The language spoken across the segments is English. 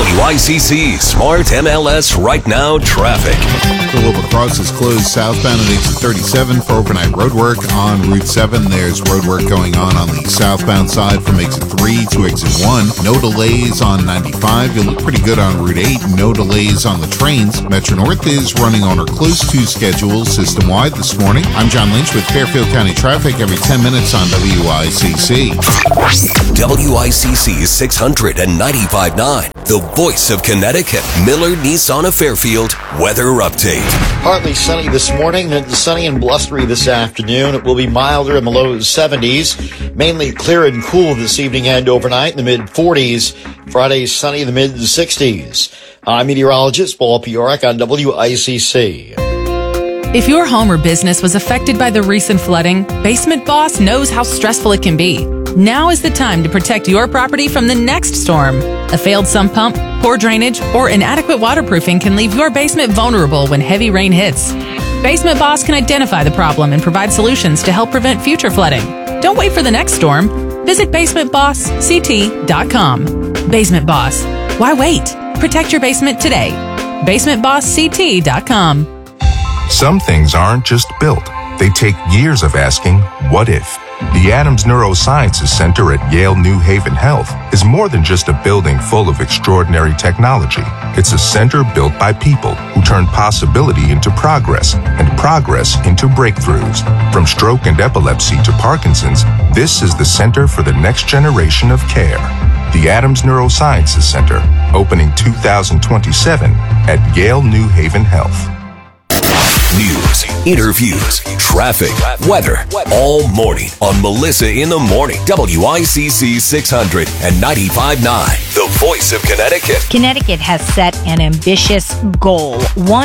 WICC Smart MLS Right Now traffic. Philippa Cross is closed southbound at exit 37 for overnight roadwork. On Route 7, there's roadwork going on the southbound side from exit 3 to exit 1. No delays on 95. You look pretty good on Route 8. No delays on the trains. Metro North is running on or close to schedule system-wide this morning. I'm John Lynch with Fairfield County Traffic every 10 minutes on WICC. WICC 695.9, the voice of Connecticut. Miller Nissan of Fairfield weather update. Partly sunny this morning and sunny and blustery this afternoon. It will be milder in the low 70s, mainly clear and cool this evening and overnight in the mid-40s. Friday, sunny in the mid-60s. I'm meteorologist Paul Piorek on WICC. If your home or business was affected by the recent flooding, Basement Boss knows how stressful it can be. Now is the time to protect your property from the next storm. A failed sump pump, poor drainage, or inadequate waterproofing can leave your basement vulnerable when heavy rain hits. Basement Boss can identify the problem and provide solutions to help prevent future flooding. Don't wait for the next storm. Visit basementbossct.com. Basement Boss. Why wait? Protect your basement today. basementbossct.com. Some things aren't just built. They take years of asking, what if? The Adams Neurosciences Center at Yale New Haven Health is more than just a building full of extraordinary technology. It's a center built by people who turn possibility into progress and progress into breakthroughs. From stroke and epilepsy to Parkinson's, this is the center for the next generation of care. The Adams Neurosciences Center, opening 2027 at Yale New Haven Health. News, interviews, traffic, weather, all morning on Melissa in the Morning. WICC 695.9, the voice of Connecticut. Connecticut has set an ambitious goal,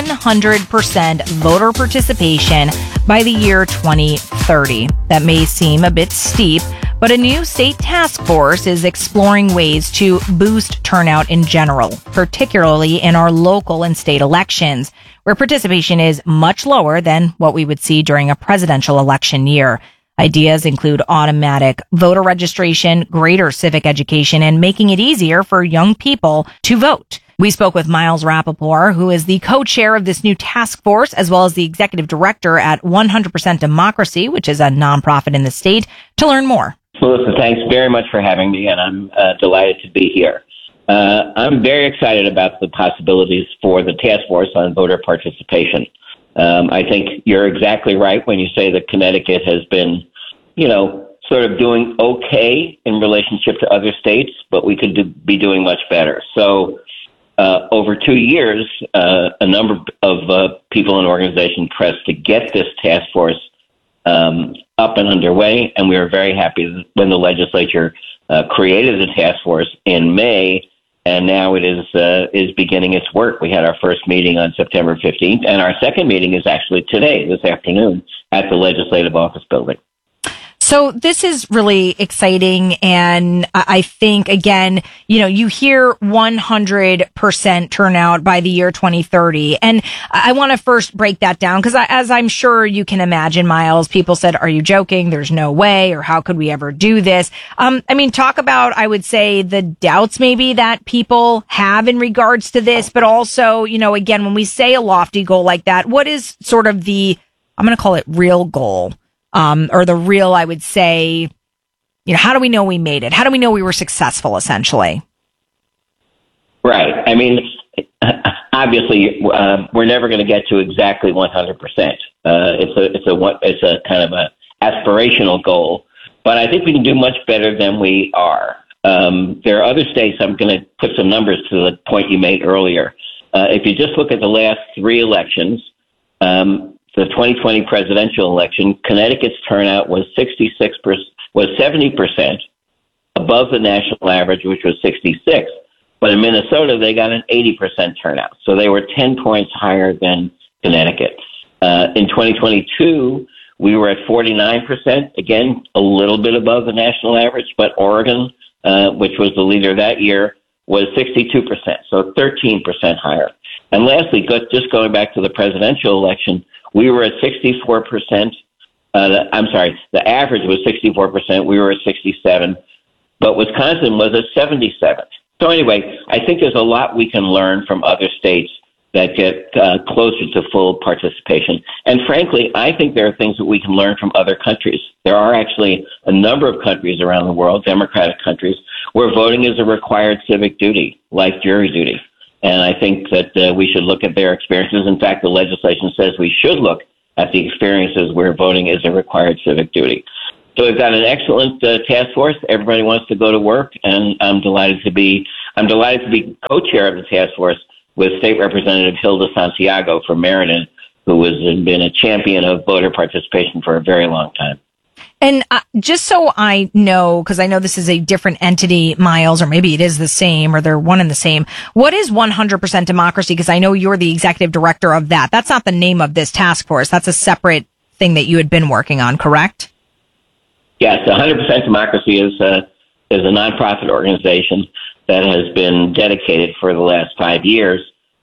100% voter participation by the year 2030. That may seem a bit steep, but a new state task force is exploring ways to boost turnout in general, particularly in our local and state elections, where participation is much lower than what we would see during a presidential election year. Ideas include automatic voter registration, greater civic education, and making it easier for young people to vote. We spoke with Miles Rappaport, who is the co-chair of this new task force, as well as the executive director at 100% Democracy, which is a nonprofit in the state, to learn more. Melissa, thanks very much for having me, and I'm delighted to be here. I'm very excited about the possibilities for the task force on voter participation. I think you're exactly right when you say that Connecticut has been, sort of doing okay in relationship to other states, but we could be doing much better. So over 2 years, a number of people and organizations pressed to get this task force up and underway, and we were very happy when the legislature created the task force in May, and now it is beginning its work. We had our first meeting on September 15th, and our second meeting is actually today, this afternoon, at the Legislative Office Building. So this is really exciting. And I think, again, you hear 100% turnout by the year 2030. And I want to first break that down because as I'm sure you can imagine, Miles, people said, are you joking? There's no way. Or how could we ever do this? Talk about, I would say, the doubts maybe that people have in regards to this. But also, again, when we say a lofty goal like that, what is sort of the, I'm going to call it real goal? Or the real, I would say, how do we know we made it? How do we know we were successful, essentially? Right. Obviously, we're never going to get to exactly 100%. It's a kind of a aspirational goal, but I think we can do much better than we are. There are other states. I'm going to put some numbers to the point you made earlier. If you just look at the last three elections, the 2020 presidential election, Connecticut's turnout was 70% above the national average, which was 66. But in Minnesota, they got an 80% turnout. So they were 10 points higher than Connecticut. In 2022, we were at 49%, again, a little bit above the national average. But Oregon, which was the leader that year, was 62%, so 13% higher. And lastly, just going back to the presidential election, we were at 64%. The average was 64%. We were at 67%. But Wisconsin was at 77%. So anyway, I think there's a lot we can learn from other states that get closer to full participation. And frankly, I think there are things that we can learn from other countries. There are actually a number of countries around the world, democratic countries, where voting is a required civic duty, like jury duty. And I think that we should look at their experiences. In fact, the legislation says we should look at the experiences where voting is a required civic duty. So we've got an excellent task force. Everybody wants to go to work, and I'm delighted to be co-chair of the task force with State Representative Hilda Santiago from Meriden, who has been a champion of voter participation for a very long time. And just so I know, because I know this is a different entity, Miles, or maybe it is the same, or they're one and the same. What is 100% Democracy? Because I know you're the executive director of that. That's not the name of this task force. That's a separate thing that you had been working on, correct? Yes, 100% Democracy is a nonprofit organization that has been dedicated for the last 5 years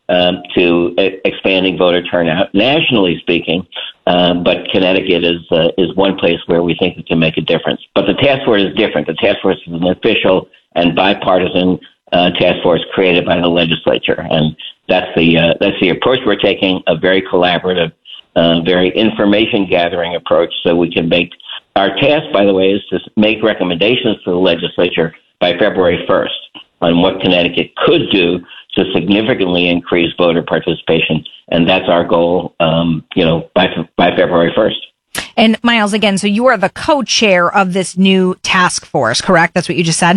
to expanding voter turnout, nationally speaking. But Connecticut is one place where we think it can make a difference. But the task force is different. The task force is an official and bipartisan task force created by the legislature, and that's the approach we're taking. A very collaborative, very information gathering approach, so we can make. Our task, by the way, is to make recommendations to the legislature by February 1st on what Connecticut could do to significantly increase voter participation. And that's our goal, by February 1st. And Miles, again, so you are the co-chair of this new task force, correct? That's what you just said?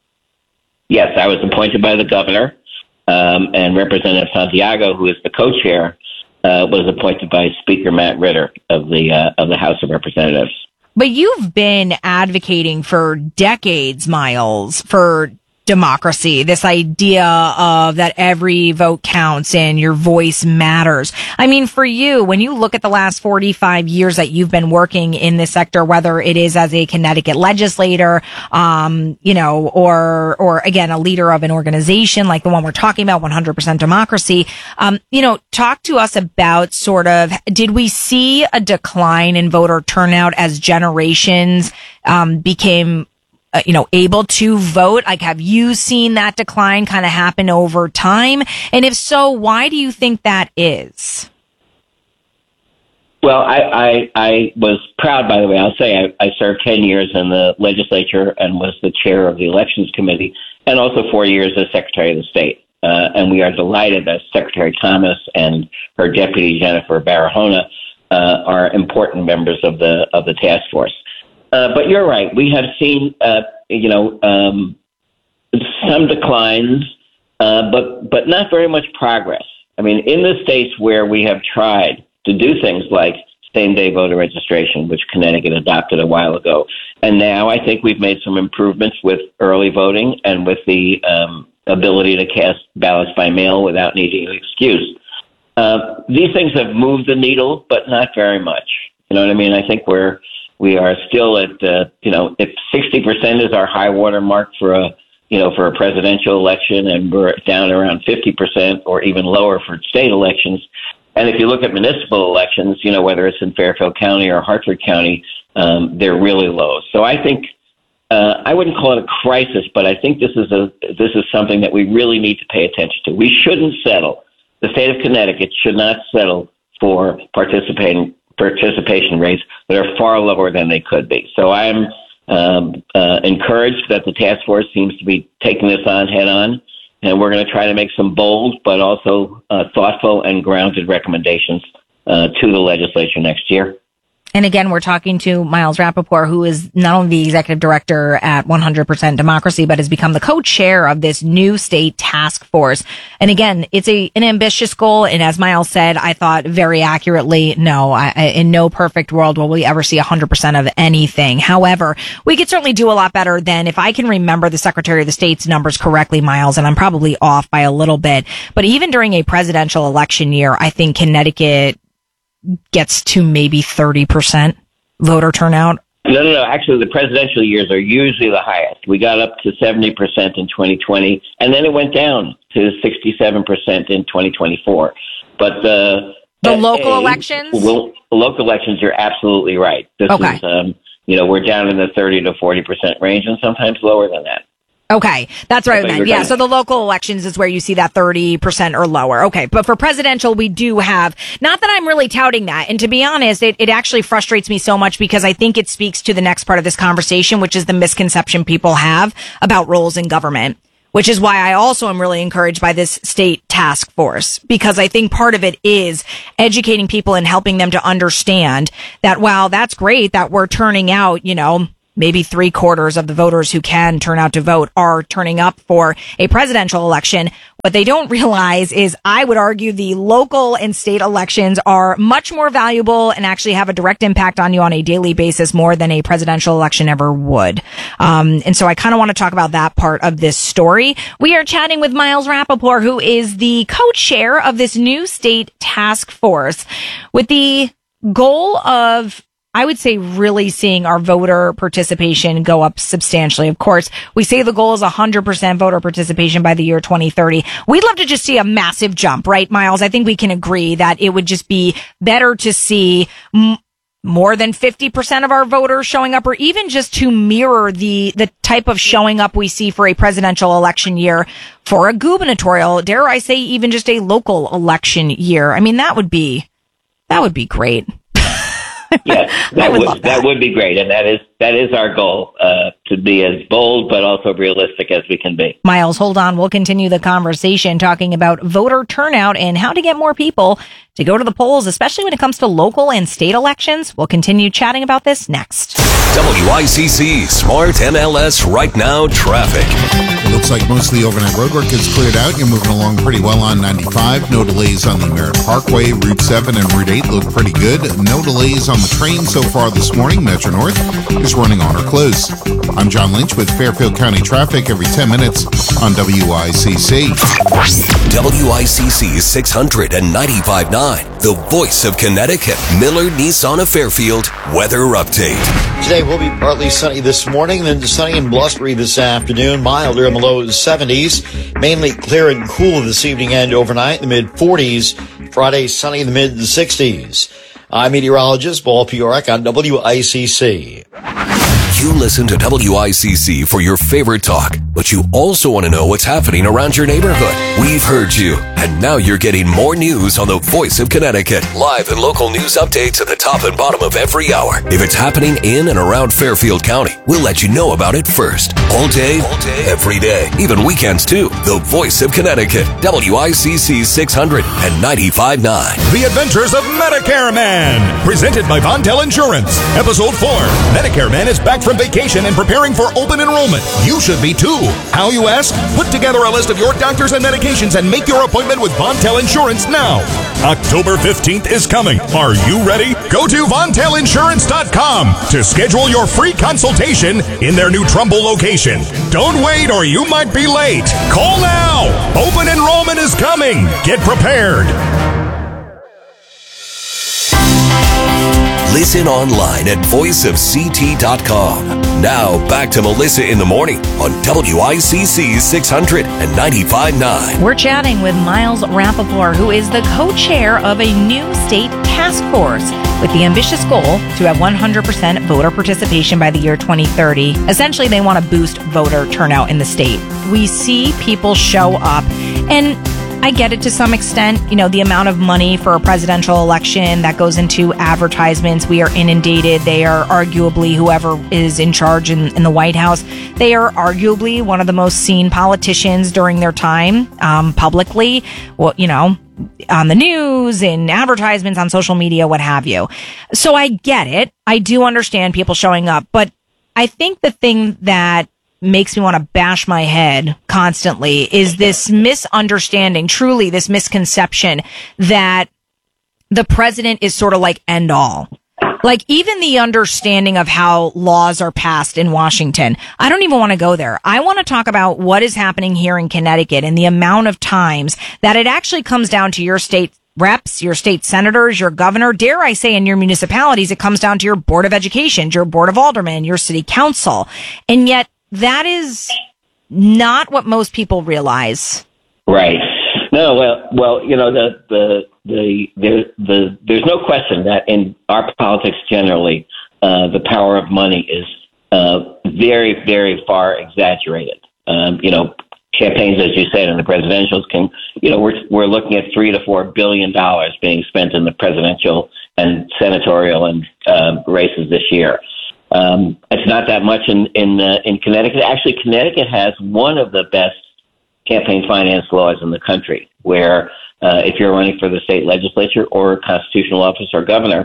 Yes, I was appointed by the governor, and Representative Santiago, who is the co-chair, was appointed by Speaker Matt Ritter of the House of Representatives. But you've been advocating for decades, Miles, for democracy, this idea of that every vote counts and your voice matters. I mean, for you, when you look at the last 45 years that you've been working in this sector, whether it is as a Connecticut legislator, or again, a leader of an organization like the one we're talking about, 100% Democracy, talk to us about sort of, did we see a decline in voter turnout as generations became able to vote? Like, have you seen that decline kind of happen over time? And if so, why do you think that is? Well, I was proud, by the way. I'll say I served 10 years in the legislature and was the chair of the elections committee, and also 4 years as secretary of the state. And we are delighted that Secretary Thomas and her deputy Jennifer Barahona are important members of the task force. But you're right. We have seen, some declines, but not very much progress. I mean, in the states where we have tried to do things like same-day voter registration, which Connecticut adopted a while ago, and now I think we've made some improvements with early voting and with the ability to cast ballots by mail without needing an excuse. These things have moved the needle, but not very much. You know what I mean? I think we are still at, if 60% is our high water mark for a presidential election, and we're down around 50% or even lower for state elections. And if you look at municipal elections, whether it's in Fairfield County or Hartford County, they're really low. So I think, I wouldn't call it a crisis, but I think this is something that we really need to pay attention to. We shouldn't settle. The state of Connecticut should not settle for participation rates that are far lower than they could be. So I'm encouraged that the task force seems to be taking this on head on, and we're going to try to make some bold but also thoughtful and grounded recommendations to the legislature next year. And again, we're talking to Miles Rappaport, who is not only the executive director at 100% Democracy, but has become the co-chair of this new state task force. And again, it's an ambitious goal. And as Miles said, I thought very accurately, no, in no perfect world will we ever see 100% of anything. However, we could certainly do a lot better than, if I can remember the Secretary of the State's numbers correctly, Miles, and I'm probably off by a little bit, but even during a presidential election year, I think Connecticut gets to maybe 30% voter turnout. No. Actually, the presidential years are usually the highest. We got up to 70% in 2020, and then it went down to 67% in 2024. But the local elections? Local elections, you're absolutely right. This is, we're down in the 30 to 40% range, and sometimes lower than that. Okay, that's what I meant. Yeah, so the local elections is where you see that 30% or lower. Okay, but for presidential, we do have, not that I'm really touting that, and to be honest, it actually frustrates me so much because I think it speaks to the next part of this conversation, which is the misconception people have about roles in government, which is why I also am really encouraged by this state task force, because I think part of it is educating people and helping them to understand that, wow, that's great that we're turning out, maybe 3/4 of the voters who can turn out to vote are turning up for a presidential election. What they don't realize is, I would argue, the local and state elections are much more valuable and actually have a direct impact on you on a daily basis more than a presidential election ever would. And so I kind of want to talk about that part of this story. We are chatting with Miles Rappaport, who is the co-chair of this new state task force with the goal of, I would say, really seeing our voter participation go up substantially. Of course, we say the goal is 100% voter participation by the year 2030. We'd love to just see a massive jump, right, Miles? I think we can agree that it would just be better to see more than 50% of our voters showing up, or even just to mirror the type of showing up we see for a presidential election year, for a gubernatorial, dare I say, even just a local election year. I mean, that would be great. Yes, that would be great, and that is our goal, to be as bold but also realistic as we can be. Miles, hold on. We'll continue the conversation talking about voter turnout and how to get more people to go to the polls, especially when it comes to local and state elections. We'll continue chatting about this next. WICC Smart MLS Right Now traffic. Looks like most of the overnight roadwork is cleared out. You're moving along pretty well on 95. No delays on the Merritt Parkway. Route 7 and Route 8 look pretty good. No delays on the train so far this morning. Metro North is running on or close. I'm John Lynch with Fairfield County traffic every 10 minutes on WICC. WICC 695.9, the voice of Connecticut. Miller Nissan of Fairfield weather update. Today will be partly sunny this morning, then sunny and blustery this afternoon, milder in the low 70s, mainly clear and cool this evening and overnight in the mid-40s. Friday, sunny in the mid-60s. I'm meteorologist Paul Piorek on WICC. You listen to WICC for your favorite talk, but you also want to know what's happening around your neighborhood. We've heard you, and now you're getting more news on the Voice of Connecticut. Live and local news updates at the top and bottom of every hour. If it's happening in and around Fairfield County, we'll let you know about it first. All day, every day, even weekends too. The Voice of Connecticut, WICC 695.9. The Adventures of Medicare Man, presented by Vontel Insurance. Episode 4. Medicare Man is back from vacation and preparing for open enrollment. You should be too. How, you ask? Put together a list of your doctors and medications and make your appointment with Vontel Insurance now. October 15th is coming. Are you ready? Go to VontelInsurance.com to schedule your free consultation in their new Trumbull location. Don't wait or you might be late. Call now. Open enrollment is coming. Get prepared. Listen online at voiceofct.com. Now back to Melissa in the morning on WICC 695.9. We're chatting with Miles Rappaport, who is the co-chair of a new state task force with the ambitious goal to have 100% voter participation by the year 2030. Essentially, they want to boost voter turnout in the state. We see people show up, and I get it to some extent. The amount of money for a presidential election that goes into advertisements, we are inundated. They are arguably, whoever is in charge in the White House, they are arguably one of the most seen politicians during their time publicly, on the news, in advertisements, on social media, what have you. So I get it. I do understand people showing up. But I think the thing that makes me want to bash my head constantly is this misunderstanding, truly this misconception that the president is sort of like end all. Like, even the understanding of how laws are passed in Washington, I don't even want to go there. I want to talk about what is happening here in Connecticut and the amount of times that it actually comes down to your state reps, your state senators, your governor, dare I say in your municipalities, it comes down to your board of education, your board of aldermen, your city council. And yet that is not what most people realize. Right. No, well, there's no question that in our politics generally, the power of money is very, very far exaggerated. campaigns, as you said, in the presidentials can, we're looking at $3 to $4 billion being spent in the presidential and senatorial and races this year. It's not that much in Connecticut. Actually, Connecticut has one of the best campaign finance laws in the country, where if you're running for the state legislature or constitutional office or governor,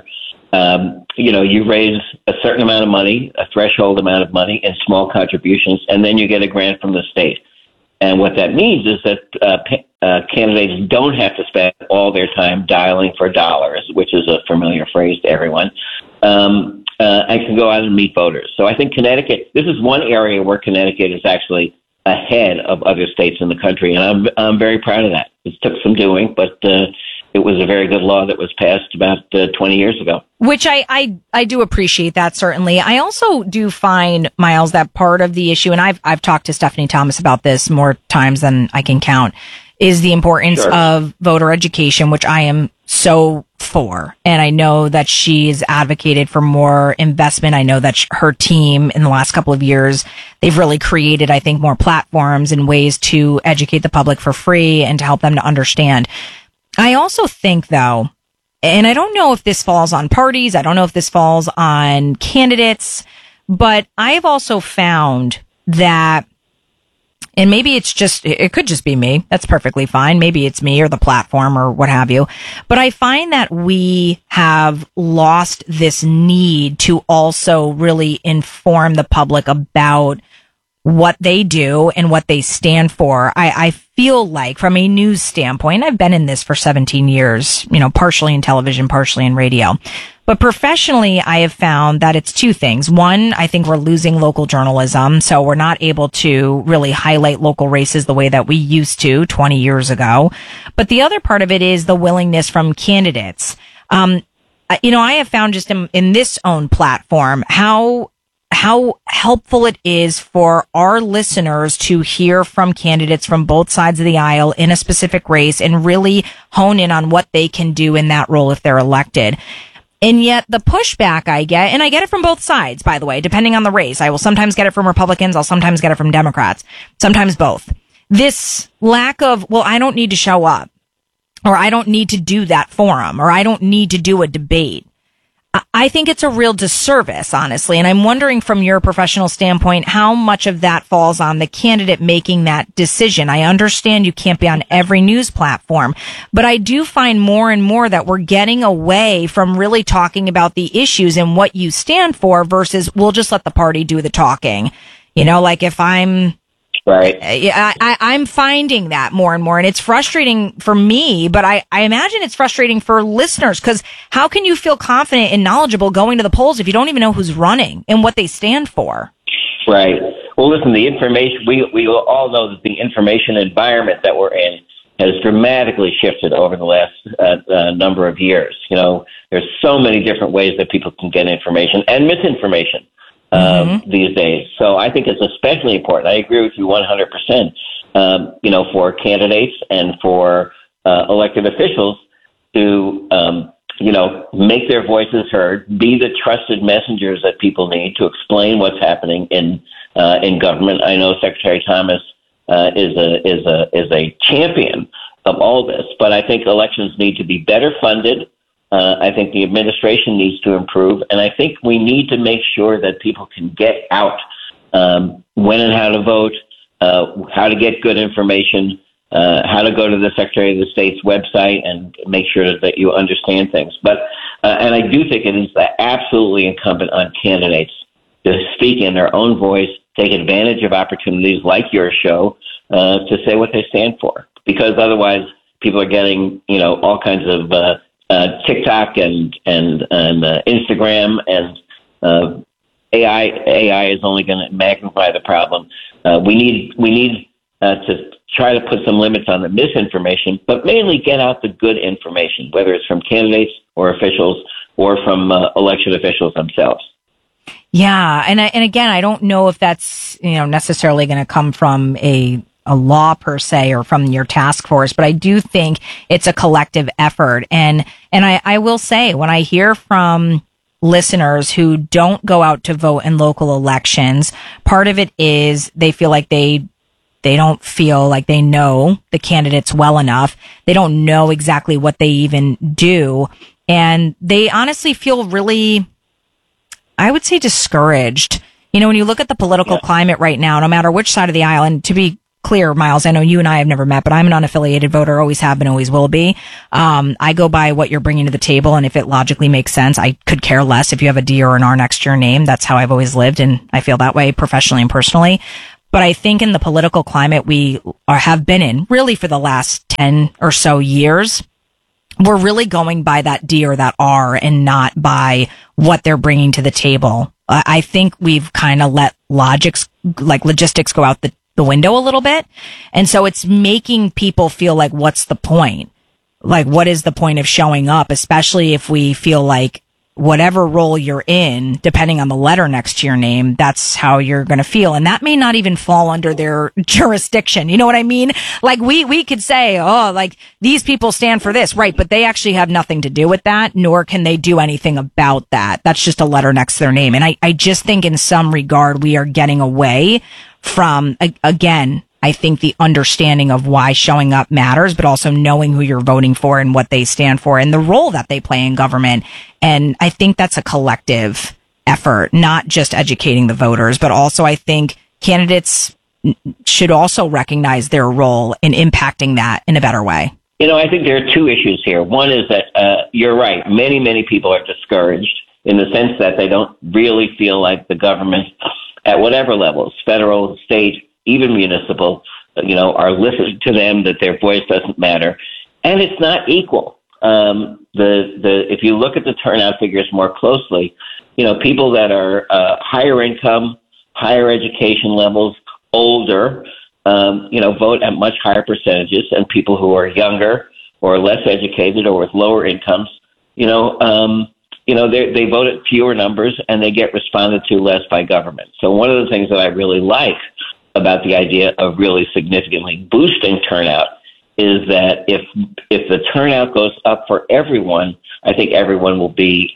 you raise a certain amount of money, a threshold amount of money in small contributions, and then you get a grant from the state. And what that means is that candidates don't have to spend all their time dialing for dollars, which is a familiar phrase to everyone, and can go out and meet voters. So I think Connecticut, this is one area where Connecticut is actually ahead of other states in the country, and I'm very proud of that. It took some doing, but it was a very good law that was passed about 20 years ago. Which I do appreciate that, certainly. I also do find, Miles, that part of the issue, and I've talked to Stephanie Thomas about this more times than I can count, is the importance of voter education, which I am so for. And I know that she's advocated for more investment. I know that her team in the last couple of years, they've really created, I think, more platforms and ways to educate the public for free and to help them to understand. I also think, though, and I don't know if this falls on parties, I don't know if this falls on candidates, but I've also found that, and maybe it could just be me. That's perfectly fine. Maybe it's me or the platform or what have you. But I find that we have lost this need to also really inform the public about what they do and what they stand for. I feel like, from a news standpoint, I've been in this for 17 years, partially in television, partially in radio. But professionally, I have found that it's two things. One, I think we're losing local journalism, so we're not able to really highlight local races the way that we used to 20 years ago. But the other part of it is the willingness from candidates. I have found just in this own platform how helpful it is for our listeners to hear from candidates from both sides of the aisle in a specific race and really hone in on what they can do in that role if they're elected. And yet the pushback I get, and I get it from both sides, by the way, depending on the race. I will sometimes get it from Republicans. I'll sometimes get it from Democrats. Sometimes both. This lack of, well, I don't need to show up, or I don't need to do that forum, or I don't need to do a debate. I think it's a real disservice, honestly. And I'm wondering, from your professional standpoint, how much of that falls on the candidate making that decision. I understand you can't be on every news platform, but I do find more and more that we're getting away from really talking about the issues and what you stand for versus we'll just let the party do the talking. Like if I'm... Right. I'm finding that more and more, and it's frustrating for me, but I imagine it's frustrating for listeners, because how can you feel confident and knowledgeable going to the polls if you don't even know who's running and what they stand for? Right. Well, listen, the information, we all know that the information environment that we're in has dramatically shifted over the last number of years. There's so many different ways that people can get information and misinformation these days. So I think it's especially important. I agree with you 100%, for candidates and for elected officials to, make their voices heard, be the trusted messengers that people need to explain what's happening in government. I know Secretary Thomas is a champion of all this, but I think elections need to be better funded. I think the administration needs to improve, and I think we need to make sure that people can get out when and how to vote, how to get good information, how to go to the Secretary of the State's website and make sure that you understand things. But and I do think it is absolutely incumbent on candidates to speak in their own voice, take advantage of opportunities like your show to say what they stand for, because otherwise people are getting all kinds of TikTok and Instagram, and AI is only going to magnify the problem. We need to try to put some limits on the misinformation, but mainly get out the good information, whether it's from candidates or officials or from elected officials themselves. Yeah, and again, I don't know if that's necessarily going to come from a law per se or from your task force, but I do think it's a collective effort. And I will say, when I hear from listeners who don't go out to vote in local elections, part of it is they feel like they They don't feel like they know the candidates well enough. They don't know exactly what they even do. And they honestly feel really, I would say, discouraged. You know, when you look at the political climate right now, no matter which side of the aisle, and to be clear, Miles, I know you and I have never met, but I'm an unaffiliated voter, always have been, always will be. I go by what you're bringing to the table, and if it logically makes sense, I could care less if you have a D or an R next to your name. That's how I've always lived, and I feel that way professionally and personally. But I think in the political climate we have been in, really for the last 10 or so years, we're really going by that D or that R and not by what they're bringing to the table. I think we've kind of let logistics go out the window a little bit. And so it's making people feel like, what's the point? Like, what is the point of showing up? Especially if we feel like whatever role you're in, depending on the letter next to your name, that's how you're going to feel. And that may not even fall under their jurisdiction. You know what I mean? Like we could say, oh, like these people stand for this, right? But they actually have nothing to do with that, nor can they do anything about that. That's just a letter next to their name. And I just think in some regard, we are getting away from, again, I think the understanding of why showing up matters, but also knowing who you're voting for and what they stand for and the role that they play in government. And I think that's a collective effort, not just educating the voters, but also I think candidates should also recognize their role in impacting that in a better way. You know, I think there are two issues here. One is that you're right. Many, many people are discouraged in the sense that they don't really feel like the government at whatever levels, federal, state, even municipal, are listening to them, that their voice doesn't matter. And it's not equal. If you look at the turnout figures more closely, people that are higher income, higher education levels, older, vote at much higher percentages, and people who are younger or less educated or with lower incomes, they vote at fewer numbers and they get responded to less by government. So one of the things that I really like about the idea of really significantly boosting turnout is that if the turnout goes up for everyone, I think everyone will be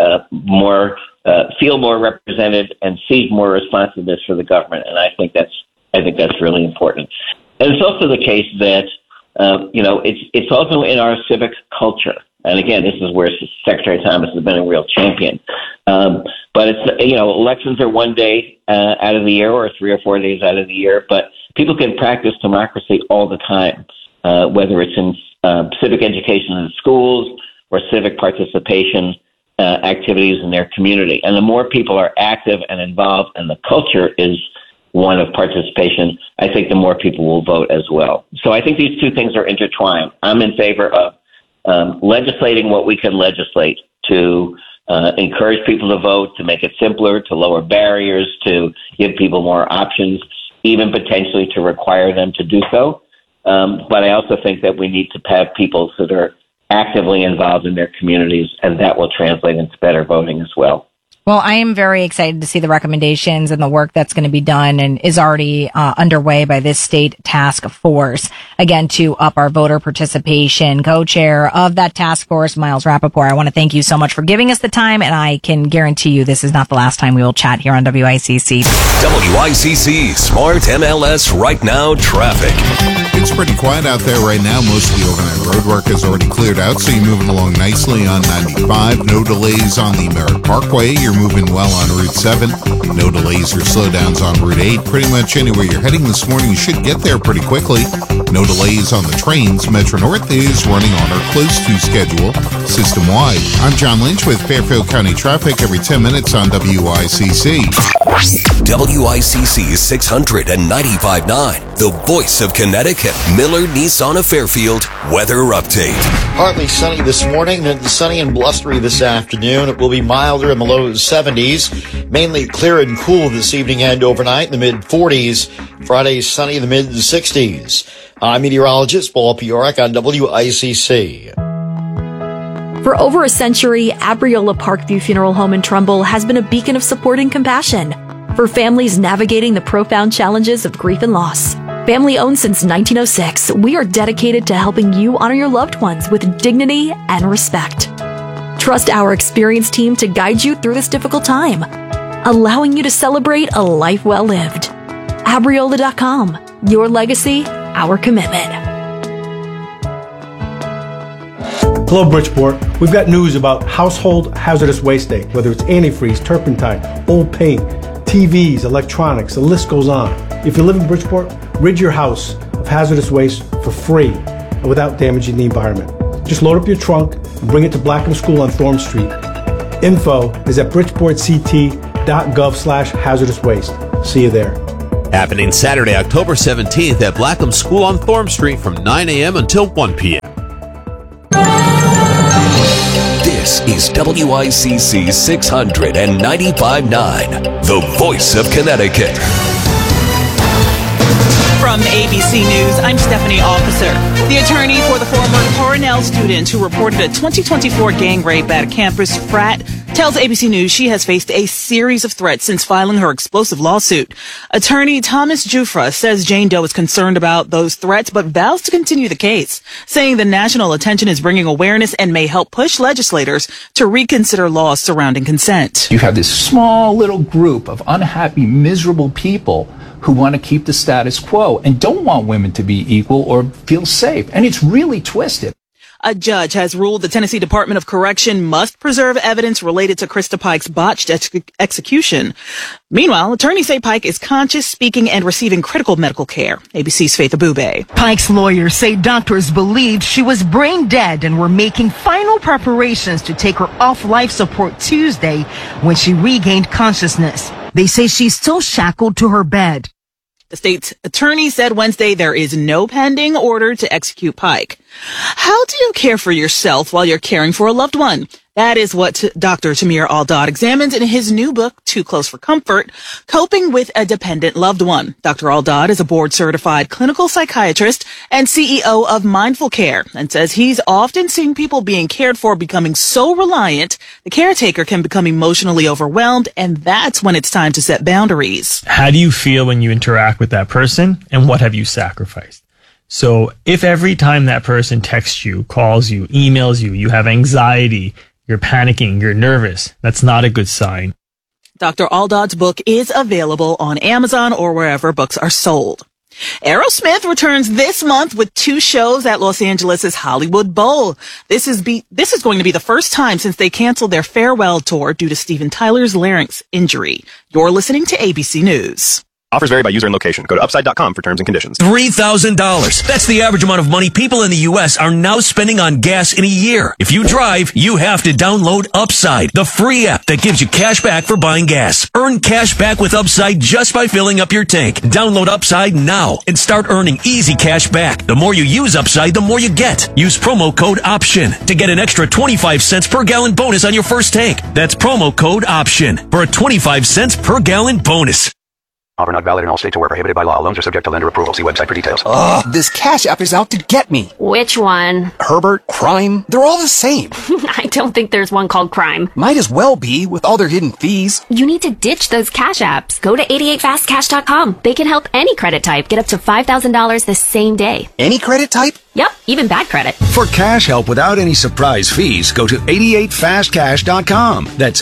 feel more represented and see more responsiveness for the government. And I think that's really important. And it's also the case that it's also in our civic culture. And again, this is where Secretary Thomas has been a real champion. But it's, elections are one day out of the year or 3 or 4 days out of the year, but people can practice democracy all the time, whether it's in civic education in schools or civic participation activities in their community. And the more people are active and involved, and the culture is one of participation, I think the more people will vote as well. So I think these two things are intertwined. I'm in favor of legislating what we can legislate to encourage people to vote, to make it simpler, to lower barriers, to give people more options, even potentially to require them to do so. But I also think that we need to have people that are actively involved in their communities, and that will translate into better voting as well. Well, I am very excited to see the recommendations and the work that's going to be done and is already underway by this state task force, again, to up our voter participation. Co-chair of that task force, Miles Rappaport, I want to thank you so much for giving us the time, and I can guarantee you this is not the last time we will chat here on WICC. WICC Smart MLS Right Now Traffic. It's pretty quiet out there right now. Most of the overnight road work has already cleared out, so you're moving along nicely on 95. No delays on the Merritt Parkway. You're moving well on Route 7. No delays or slowdowns on Route 8. Pretty much anywhere you're heading this morning, you should get there pretty quickly. No delays on the trains. Metro North is running on or close to schedule system-wide. I'm John Lynch with Fairfield County Traffic every 10 minutes on WICC. WICC 695.9, the voice of Connecticut. Miller Nissan of Fairfield weather update. Partly sunny this morning, then sunny and blustery this afternoon. It will be milder in the low 70s, mainly clear and cool this evening and overnight in the mid-40s. Friday, sunny in the mid-60s. I'm meteorologist Paul Piorek on WICC. For over a century, Abriola Parkview Funeral Home in Trumbull has been a beacon of support and compassion for families navigating the profound challenges of grief and loss. Family owned since 1906, we are dedicated to helping you honor your loved ones with dignity and respect. Trust our experienced team to guide you through this difficult time, allowing you to celebrate a life well lived. Abriola.com. Your legacy, our commitment. Hello, Bridgeport. We've got news about Household Hazardous Waste Day, whether it's antifreeze, turpentine, old paint, TVs, electronics, the list goes on. If you live in Bridgeport, rid your house of hazardous waste for free and without damaging the environment. Just load up your trunk and bring it to Blackham School on Thorne Street. Info is at bridgeportct.gov/hazardous waste. See you there. Happening Saturday, October 17th at Blackham School on Thorne Street from 9 a.m. until 1 p.m. This is WICC 695.9, the voice of Connecticut. From ABC News, I'm Stephanie Officer. The attorney for the former Cornell student who reported a 2024 gang rape at a campus frat tells ABC News she has faced a series of threats since filing her explosive lawsuit. Attorney Thomas Jufra says Jane Doe is concerned about those threats, but vows to continue the case, saying the national attention is bringing awareness and may help push legislators to reconsider laws surrounding consent. You have this small little group of unhappy, miserable people who want to keep the status quo and don't want women to be equal or feel safe. And it's really twisted. A judge has ruled the Tennessee Department of Correction must preserve evidence related to Krista Pike's botched execution. Meanwhile, attorneys say Pike is conscious, speaking, and receiving critical medical care. ABC's Faith Abube. Pike's lawyers say doctors believed she was brain dead and were making final preparations to take her off life support Tuesday when she regained consciousness. They say she's still shackled to her bed. The state's attorney said Wednesday there is no pending order to execute Pike. How do you care for yourself while you're caring for a loved one? That is what Dr. Tamir Al-Dad examines in his new book, Too Close for Comfort, Coping with a Dependent Loved One. Dr. Al-Dad is a board-certified clinical psychiatrist and CEO of Mindful Care and says he's often seen people being cared for becoming so reliant, the caretaker can become emotionally overwhelmed, and that's when it's time to set boundaries. How do you feel when you interact with that person, and what have you sacrificed? So if every time that person texts you, calls you, emails you, you have anxiety, you're panicking, you're nervous, that's not a good sign. Dr. Al-Dad's book is available on Amazon or wherever books are sold. Aerosmith returns this month with 2 shows at Los Angeles' Hollywood Bowl. This is going to be the first time since they canceled their farewell tour due to Steven Tyler's larynx injury. You're listening to ABC News. Offers vary by user and location. Go to upside.com for terms and conditions. $3,000. That's the average amount of money people in the U.S. are now spending on gas in a year. If you drive, you have to download Upside, the free app that gives you cash back for buying gas. Earn cash back with Upside just by filling up your tank. Download Upside now and start earning easy cash back. The more you use Upside, the more you get. Use promo code OPTION to get an extra 25 cents per gallon bonus on your first tank. That's promo code OPTION for a 25 cents per gallon bonus. Offer not valid in all states or where prohibited by law. Loans are subject to lender approval. See website for details. Ugh, this Cash App is out to get me. Which one? Herbert, Crime, they're all the same. I don't think there's one called Crime. Might as well be with all their hidden fees. You need to ditch those Cash Apps. Go to 88fastcash.com. They can help any credit type get up to $5,000 the same day. Any credit type? Yep, even bad credit. For cash help without any surprise fees, go to 88fastcash.com. That's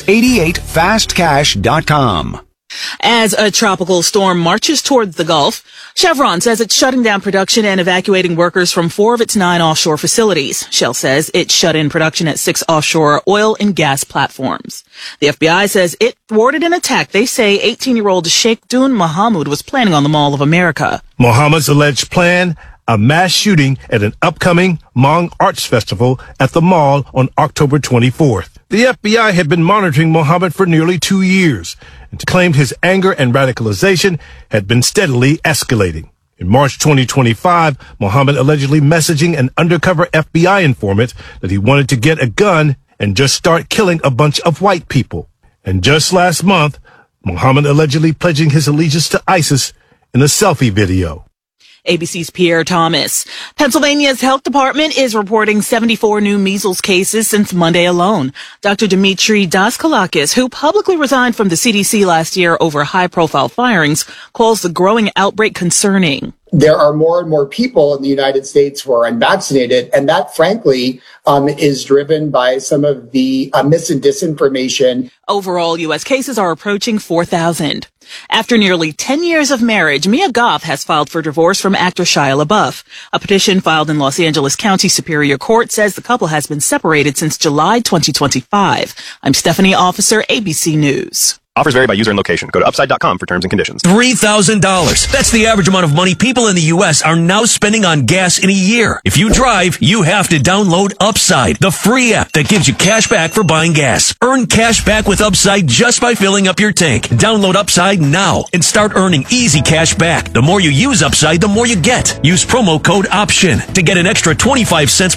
88fastcash.com. As a tropical storm marches towards the Gulf, Chevron says it's shutting down production and evacuating workers from 4 of its 9 offshore facilities. Shell says it shut in production at 6 offshore oil and gas platforms. The FBI says it thwarted an attack they say 18-year-old Sheikh Dun Mohammed was planning on the Mall of America. Mohammed's alleged plan, a mass shooting at an upcoming Hmong Arts Festival at the mall on October 24th. The FBI had been monitoring Mohammed for nearly 2 years and claimed his anger and radicalization had been steadily escalating. In March 2025, Mohammed allegedly messaging an undercover FBI informant that he wanted to get a gun and just start killing a bunch of white people. And just last month, Mohammed allegedly pledging his allegiance to ISIS in a selfie video. ABC's Pierre Thomas. Pennsylvania's health department is reporting 74 new measles cases since Monday alone. Dr. Dimitri Daskalakis, who publicly resigned from the CDC last year over high-profile firings, calls the growing outbreak concerning. there are more and more people in the United States who are unvaccinated, and that, frankly, is driven by some of the mis and disinformation. Overall, U.S. cases are approaching 4,000. After nearly 10 years of marriage, Mia Goth has filed for divorce from actor Shia LaBeouf. A petition filed in Los Angeles County Superior Court says the couple has been separated since July 2025. I'm Stephanie Officer, ABC News. Offers vary by user and location. Go to upside.com for terms and conditions. $3,000. That's the average amount of money people in the U.S. are now spending on gas in a year. If you drive, you have to download Upside, the free app that gives you cash back for buying gas. Earn cash back with Upside just by filling up your tank. Download Upside now and start earning easy cash back. The more you use Upside, the more you get. Use promo code OPTION to get an extra 25 cents